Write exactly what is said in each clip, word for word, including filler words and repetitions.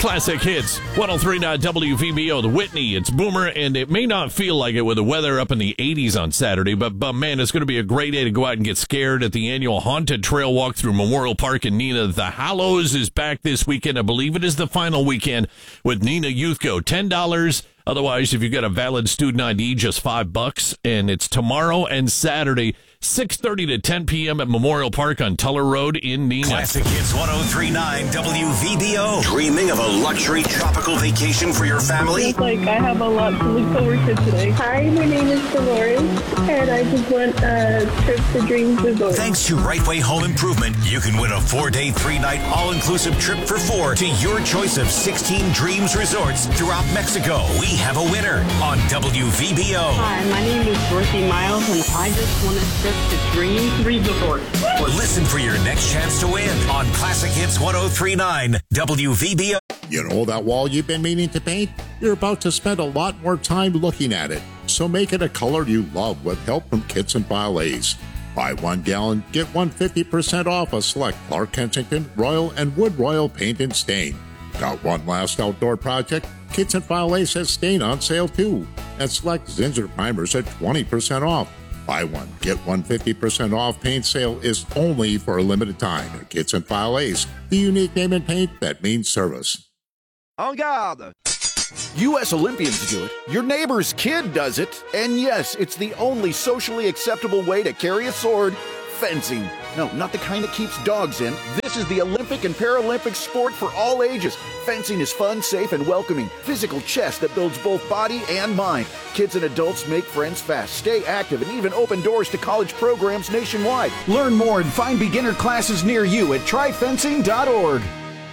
Classic Hits, one oh three point nine W V B O, the Whitney. It's Boomer, and it may not feel like it with the weather up in the eighties on Saturday, but, but man, it's going to be a great day to go out and get scared at the annual Haunted Trail Walk through Memorial Park in Neenah. The Hallows is back this weekend. I believe it is the final weekend with Neenah Youth Go. ten dollars. Otherwise, if you've got a valid student I D, just five bucks. And it's tomorrow and Saturday, six thirty to ten p.m. at Memorial Park on Tuller Road in Neenah. Classic Hits one oh three point nine W V B O. Dreaming of a luxury tropical vacation for your family? It's like I have a lot to look forward to today. Hi, my name is Dolores, and I just want a trip to Dreams Resort. Thanks to Right Way Home Improvement, you can win a four-day, three-night, all-inclusive trip for four to your choice of sixteen Dreams Resorts throughout Mexico. We have a winner on W V B O. Hi, my name is Dorothy Miles, and I just want a trip to Dreams Resort. Listen for your next chance to win on Classic Hits one oh three point nine W V B O. You know that wall you've been meaning to paint? You're about to spend a lot more time looking at it, so make it a color you love with help from Kits and File Ace. Buy one gallon, get one fifty percent off a select Clark Kensington, Royal, and Wood Royal paint and stain. Got one last outdoor project? Kits and File Ace has stain on sale too, and select Zinsser primers at twenty percent off. Buy one, get one fifty percent off paint sale is only for a limited time. Kits and File Ace, the unique name in paint that means service. En garde! U S Olympians do it, your neighbor's kid does it, and yes, it's the only socially acceptable way to carry a sword: fencing. No, not the kind that keeps dogs in. This is the Olympic and Paralympic sport for all ages. Fencing is fun, safe, and welcoming. Physical chess that builds both body and mind. Kids and adults make friends fast, stay active, and even open doors to college programs nationwide. Learn more and find beginner classes near you at try fencing dot org.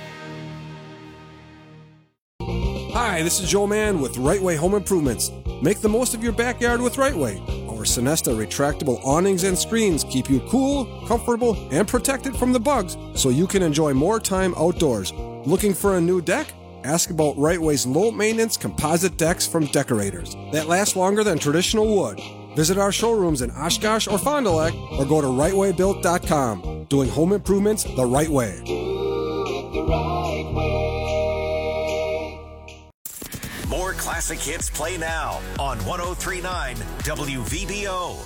Hi, this is Joe Mann with Right Way Home Improvements. Make the most of your backyard with Right Way. Our Sonesta retractable awnings and screens keep you cool, comfortable, and protected from the bugs so you can enjoy more time outdoors. Looking for a new deck? Ask about Right Way's low-maintenance composite decks from Decorators that last longer than traditional wood. Visit our showrooms in Oshkosh or Fond du Lac or go to right way built dot com. Doing home improvements the right way. Do it the right way. More classic hits play now on one oh three point nine W V B O.